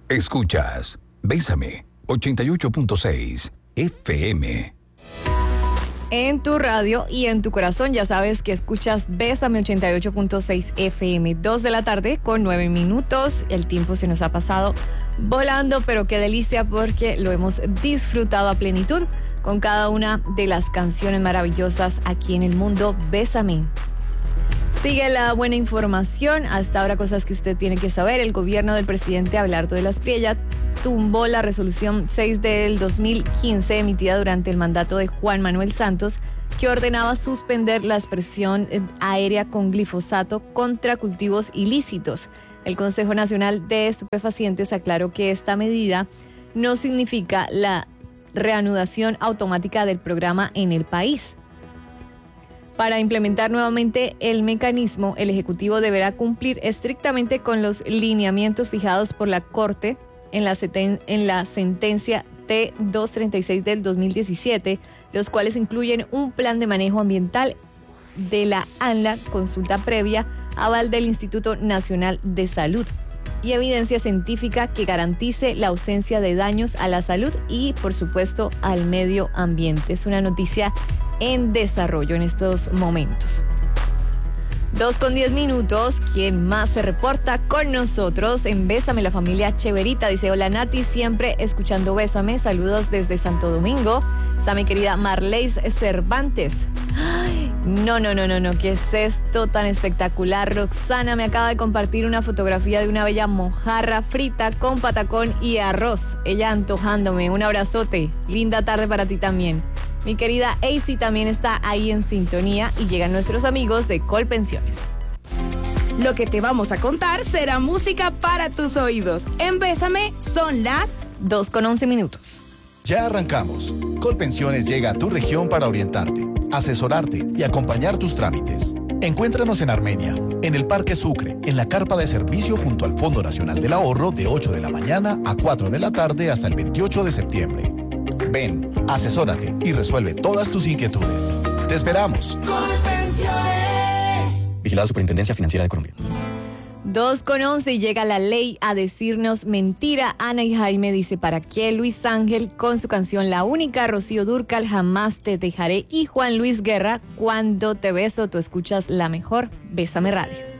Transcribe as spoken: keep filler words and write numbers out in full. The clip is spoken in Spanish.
Escuchas Bésame ochenta y ocho punto seis F M. En tu radio y en tu corazón ya sabes que escuchas Bésame ochenta y ocho punto seis F M, dos de la tarde con nueve minutos. El tiempo se nos ha pasado volando, pero qué delicia porque lo hemos disfrutado a plenitud con cada una de las canciones maravillosas aquí en el mundo Bésame. Sigue la buena información. Hasta ahora cosas que usted tiene que saber. El gobierno del presidente Abelardo de las Priella tumbó la resolución seis del dos mil quince emitida durante el mandato de Juan Manuel Santos, que ordenaba suspender la expresión aérea con glifosato contra cultivos ilícitos. El Consejo Nacional de Estupefacientes aclaró que esta medida no significa la reanudación automática del programa en el país. Para implementar nuevamente el mecanismo, el Ejecutivo deberá cumplir estrictamente con los lineamientos fijados por la Corte en la, seten- en la sentencia T doscientos treinta y seis del dos mil diecisiete, los cuales incluyen un plan de manejo ambiental de la ANLA, consulta previa, aval del Instituto Nacional de Salud y evidencia científica que garantice la ausencia de daños a la salud y, por supuesto, al medio ambiente. Es una noticia en desarrollo en estos momentos. Dos con diez minutos. ¿Quién más se reporta con nosotros en Bésame? La familia Cheverita dice: hola Nati, siempre escuchando Bésame. Saludos desde Santo Domingo. Está mi querida Marleis Cervantes. Ay, no, no, no, no, no. ¿Qué es esto tan espectacular? Roxana me acaba de compartir una fotografía de una bella mojarra frita con patacón y arroz. Ella antojándome. Un abrazote. Linda tarde para ti también. Mi querida Acy también está ahí en sintonía y llegan nuestros amigos de Colpensiones. Lo que te vamos a contar será música para tus oídos. En Bésame son las dos con once minutos. Ya arrancamos. Colpensiones llega a tu región para orientarte, asesorarte y acompañar tus trámites. Encuéntranos en Armenia, en el Parque Sucre, en la carpa de servicio junto al Fondo Nacional del Ahorro de ocho de la mañana a cuatro de la tarde hasta el veintiocho de septiembre. Ven, asesórate y resuelve todas tus inquietudes. ¡Te esperamos! Colpensiones. Vigilada Superintendencia Financiera de Colombia. dos con once y llega la ley a decirnos mentira. Ana y Jaime dice: ¿para qué? Luis Ángel con su canción La Única, Rocío Dúrcal, Jamás te dejaré, y Juan Luis Guerra, Cuando te beso, tú escuchas la mejor. Bésame Radio.